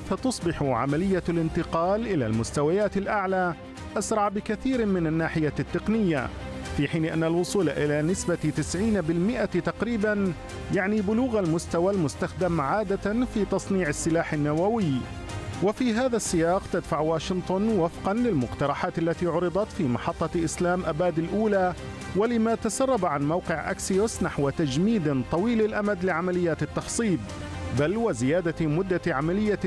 فتصبح عملية الانتقال إلى المستويات الأعلى أسرع بكثير من الناحية التقنية، في حين أن الوصول إلى نسبة 90% تقريباً يعني بلوغ المستوى المستخدم عادة في تصنيع السلاح النووي. وفي هذا السياق تدفع واشنطن وفقاً للمقترحات التي عرضت في محطة إسلام أباد الأولى ولما تسرب عن موقع أكسيوس نحو تجميد طويل الأمد لعمليات التخصيب، بل وزيادة مدة عملية